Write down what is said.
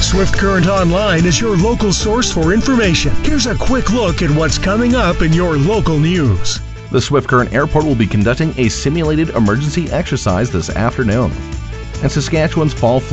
Swift Current Online is your local source for information. Here's a quick look at what's coming up in your local news. The Swift Current Airport will be conducting a simulated emergency exercise this afternoon. And Saskatchewan's fall